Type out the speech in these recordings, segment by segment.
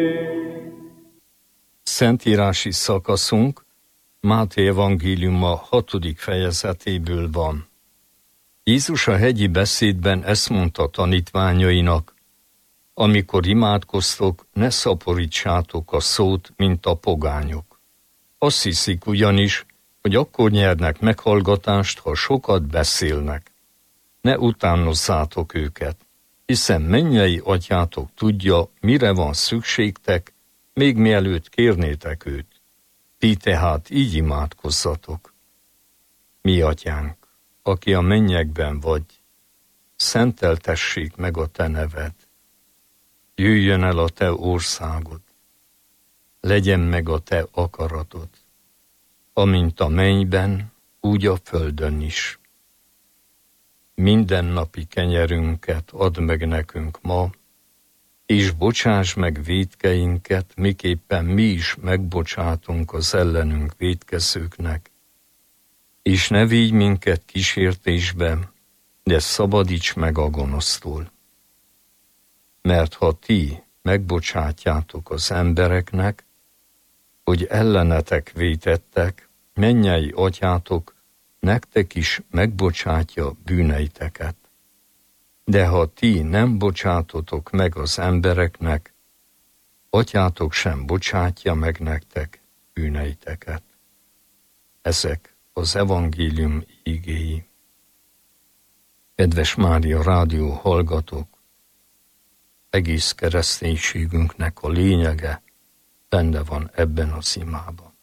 Szentírási szakaszunk Máté evangéliuma 6. fejezetéből van. Jézus a hegyi beszédben ezt mondta tanítványainak: amikor imádkoztok, ne szaporítsátok a szót, mint a pogányok. Azt hiszik ugyanis, hogy akkor nyernek meghallgatást, ha sokat beszélnek. Ne utánozzátok őket, hiszen mennyei atyátok tudja, mire van szükségtek, még mielőtt kérnétek őt. Ti tehát így imádkozzatok. Mi atyánk, aki a mennyekben vagy, szenteltessék meg a te neved. Jöjjön el a te országod. Legyen meg a te akaratod, amint a mennyben, úgy a földön is. Mindennapi kenyerünket add meg nekünk ma, és bocsáss meg vétkeinket, miképpen mi is megbocsátunk az ellenünk vétkezőknek. És ne vigy minket kísértésbe, de szabadíts meg a gonosztól. Mert ha ti megbocsátjátok az embereknek, hogy ellenetek vétettek, mennyei atyátok nektek is megbocsátja bűneiteket. De ha ti nem bocsátotok meg az embereknek, atyátok sem bocsátja meg nektek bűneiteket. Ezek az evangélium igéi. Kedves Mária Rádió hallgatók, egész kereszténységünknek a lényege benne van ebben az imában.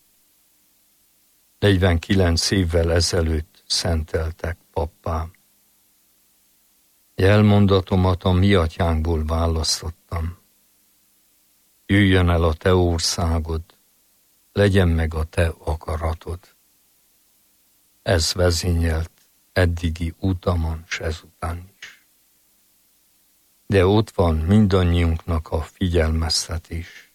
49 évvel ezelőtt szenteltek pappá. Jelmondatomat a mi atyánkból választottam. Jöjjön el a te országod, legyen meg a te akaratod. Ez vezényelt eddigi utamon, s ezután is. De ott van mindannyiunknak a figyelmeztetés.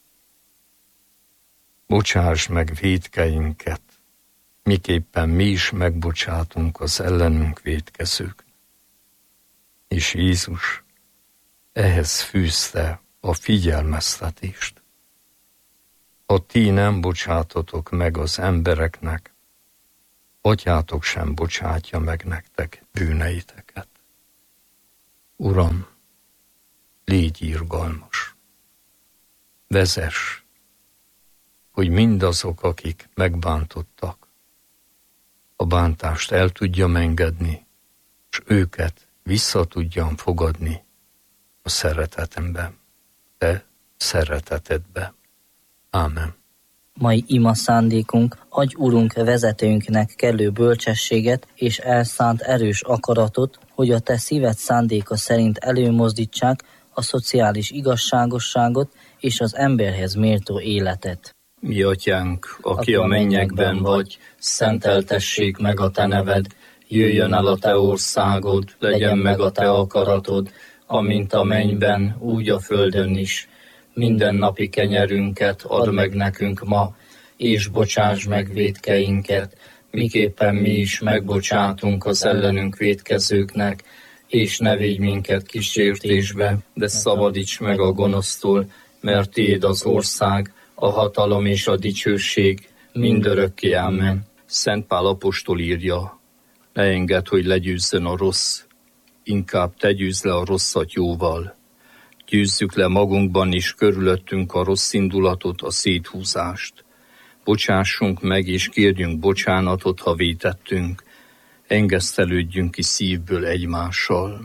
Bocsáss meg vétkeinket, miképpen mi is megbocsátunk az ellenünk vétkezőknek. És Jézus ehhez fűzte a figyelmeztetést. Ha ti nem bocsátotok meg az embereknek, atyátok sem bocsátja meg nektek bűneiteket. Uram, légy irgalmas, vezess, hogy mindazok, akik megbántottak, a bántást el tudjam engedni, és őket vissza tudjam fogadni a szeretetemben, te szeretetedbe. Ámen. Mai ima szándékunk: adj Urunk vezetőnknek kellő bölcsességet és elszánt erős akaratot, hogy a te szíved szándéka szerint előmozdítsák a szociális igazságosságot és az emberhez méltó életet. Mi atyánk, aki a mennyekben vagy, szenteltessék meg a te neved, jöjjön el a te országod, legyen meg a te akaratod, amint a mennyben, úgy a földön is. Mindennapi kenyerünket add meg nekünk ma, és bocsáss meg vétkeinket, miképpen mi is megbocsátunk az ellenünk vétkezőknek, és ne vigy minket kísértésbe, de szabadíts meg a gonosztól, mert tiéd az ország, a hatalom és a dicsőség mindörökké. Ámen. Szent Pál apostol írja: ne engedd, hogy legyőzzön a rossz, inkább te győzz le a rosszat jóval. Győzzük le magunkban is körülöttünk a rossz indulatot, a széthúzást. Bocsássunk meg és kérjünk bocsánatot, ha vétettünk. Engesztelődjünk ki szívből egymással.